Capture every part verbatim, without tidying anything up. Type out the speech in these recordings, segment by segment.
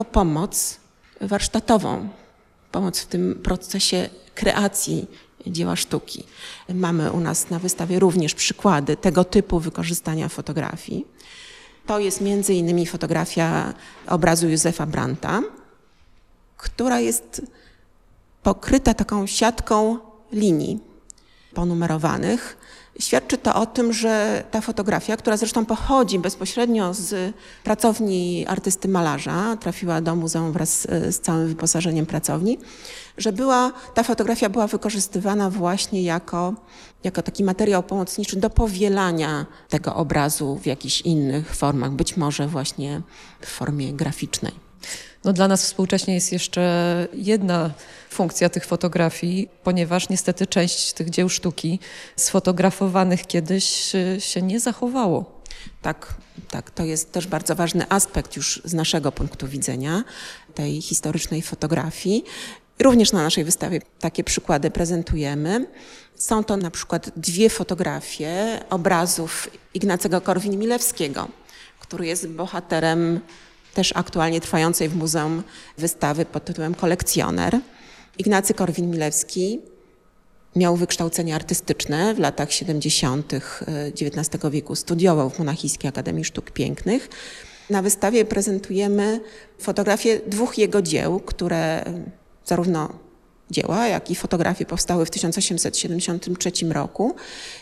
pomoc warsztatową, pomoc w tym procesie kreacji dzieła sztuki. Mamy u nas na wystawie również przykłady tego typu wykorzystania fotografii. To jest między innymi fotografia obrazu Józefa Brandta, która jest pokryta taką siatką linii ponumerowanych. Świadczy to o tym, że ta fotografia, która zresztą pochodzi bezpośrednio z pracowni artysty malarza, trafiła do muzeum wraz z całym wyposażeniem pracowni, że była, ta fotografia była wykorzystywana właśnie jako, jako taki materiał pomocniczy do powielania tego obrazu w jakichś innych formach, być może właśnie w formie graficznej. No dla nas współcześnie jest jeszcze jedna funkcja tych fotografii, ponieważ niestety część tych dzieł sztuki sfotografowanych kiedyś się nie zachowało. Tak, tak, to jest też bardzo ważny aspekt już z naszego punktu widzenia tej historycznej fotografii. Również na naszej wystawie takie przykłady prezentujemy. Są to na przykład dwie fotografie obrazów Ignacego Korwin-Milewskiego, który jest bohaterem też aktualnie trwającej w muzeum wystawy pod tytułem Kolekcjoner. Ignacy Korwin-Milewski miał wykształcenie artystyczne w latach siedemdziesiątych dziewiętnastego wieku. Studiował w Monachijskiej Akademii Sztuk Pięknych. Na wystawie prezentujemy fotografię dwóch jego dzieł, które zarówno dzieła, jak i fotografie powstały w tysiąc osiemset siedemdziesiątym trzecim roku.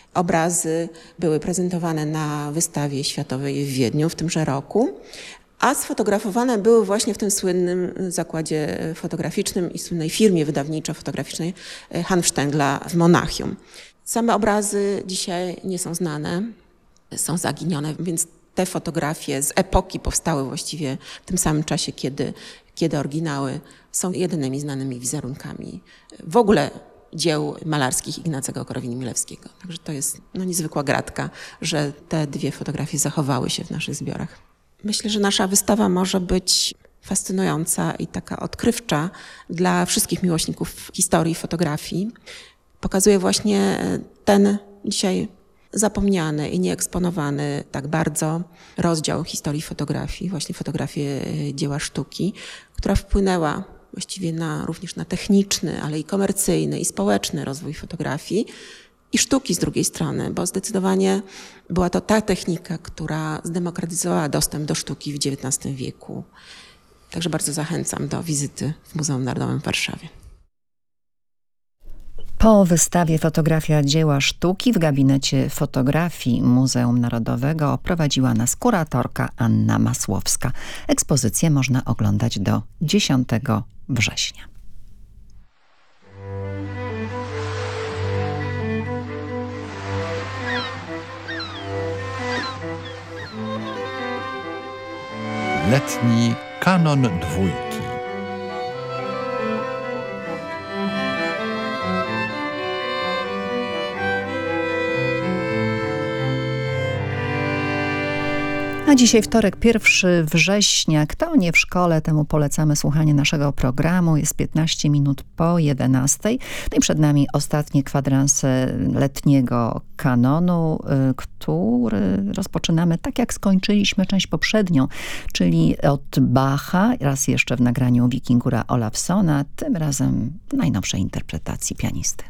Obrazy były prezentowane na wystawie światowej w Wiedniu w tymże roku, a sfotografowane były właśnie w tym słynnym zakładzie fotograficznym i słynnej firmie wydawniczo-fotograficznej Hanfstengla w Monachium. Same obrazy dzisiaj nie są znane, są zaginione, więc te fotografie z epoki powstały właściwie w tym samym czasie, kiedy, kiedy oryginały są jedynymi znanymi wizerunkami w ogóle dzieł malarskich Ignacego Korwin-Milewskiego. Także to jest no, niezwykła gratka, że te dwie fotografie zachowały się w naszych zbiorach. Myślę, że nasza wystawa może być fascynująca i taka odkrywcza dla wszystkich miłośników historii fotografii. Pokazuje właśnie ten dzisiaj zapomniany i nieeksponowany tak bardzo rozdział historii fotografii, właśnie fotografię dzieła sztuki, która wpłynęła właściwie na, również na techniczny, ale i komercyjny i społeczny rozwój fotografii i sztuki z drugiej strony, bo zdecydowanie była to ta technika, która zdemokratyzowała dostęp do sztuki w dziewiętnastym wieku. Także bardzo zachęcam do wizyty w Muzeum Narodowym w Warszawie. Po wystawie Fotografia dzieła sztuki w gabinecie fotografii Muzeum Narodowego prowadziła nas kuratorka Anna Masłowska. Ekspozycję można oglądać do dziesiątego września. Letni kanon dwójki. A dzisiaj wtorek, pierwszego września. Kto nie w szkole, temu polecamy słuchanie naszego programu. Jest piętnaście minut po jedenastej. No i przed nami ostatni kwadrans letniego kanonu, który rozpoczynamy tak, jak skończyliśmy część poprzednią, czyli od Bacha, raz jeszcze w nagraniu Wikingura Olafsona, tym razem w najnowszej interpretacji pianisty.